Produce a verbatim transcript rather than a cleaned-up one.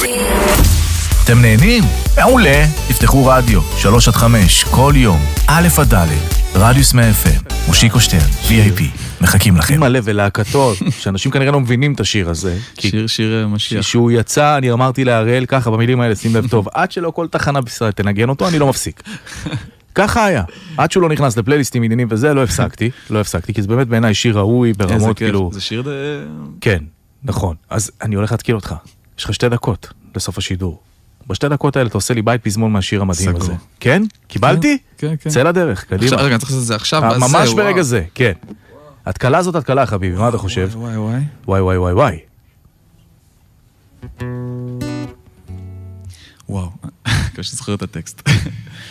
אתם נהנים? מעולה. תפתחו רדיו, שלוש עד חמש, כל יום, א' עד ד', רדיוס מאה אף אם, מושיקו שטרן, וי איי פי, מחכים לכם. מלא ולהקתו, שאנשים כנראה לא מבינים את השיר הזה. שיר, שיר משיח. כשהוא יצא, אני אמרתי להראל ככה, במילים האלה, שים לב טוב, עד שלא כל תחנה בישראל תנגן אותו, אני לא מפסיק. ככה היה. עד שהוא לא נכנס לפלייליסטים עניינים וזה, לא הפסקתי, לא הפסקתי, כי זה באמת בעיניי שיר ראוי, ברמות כאילו... זה שיר ד... כן, נכון. אז אני הולך להתקיל אותך. יש לך שתי דקות לסוף השידור. בשתי דקות האלה אתה עושה לי בית פזמון מהשיר המדהים הזה. כן? קיבלתי? כן, כן. צא לדרך, קדימה. רגע, אני צריך לעשות את זה עכשיו, ממש ברגע זה, כן. התקלה הזאת התקלה, חביבי, מה אתה חושב? וואי, וואי. וואי, וואי, וואי, וואי. וואו, קשה זוכר את הטקסט.